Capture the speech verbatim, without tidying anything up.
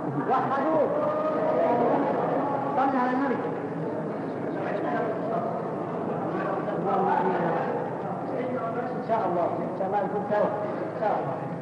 وحدوا صلنا على النبي. إن شاء الله إن شاء الله نكون سوا إن شاء الله.